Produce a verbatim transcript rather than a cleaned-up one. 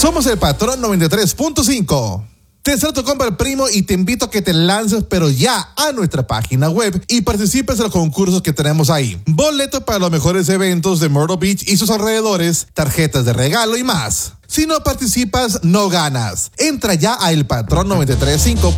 Somos el Patrón noventa y tres punto cinco. Te deseo tu compa el primo y te invito a que te lances pero ya a nuestra página web y participes en los concursos que tenemos ahí. Boletos para los mejores eventos de Myrtle Beach y sus alrededores, tarjetas de regalo y más. Si no participas, no ganas. Entra ya a el patrón noventa y tres punto cinco